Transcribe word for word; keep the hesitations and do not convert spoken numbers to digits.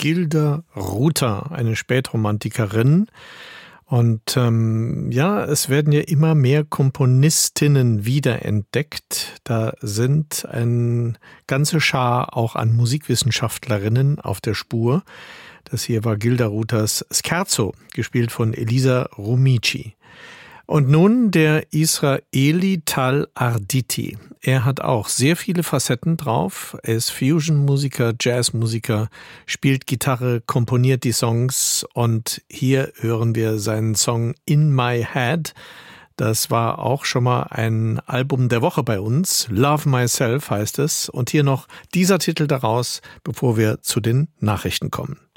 Gilda Ruther, eine Spätromantikerin. Und ähm, ja, es werden ja immer mehr Komponistinnen wiederentdeckt. Da sind eine ganze Schar auch an Musikwissenschaftlerinnen auf der Spur. Das hier war Gilda Ruthers Scherzo, gespielt von Elisa Rumici. Und nun der Israeli Tal Arditi. Er hat auch sehr viele Facetten drauf. Er ist Fusion-Musiker, Jazzmusiker, spielt Gitarre, komponiert die Songs. Und hier hören wir seinen Song In My Head. Das war auch schon mal ein Album der Woche bei uns. Love Myself heißt es. Und hier noch dieser Titel daraus, bevor wir zu den Nachrichten kommen.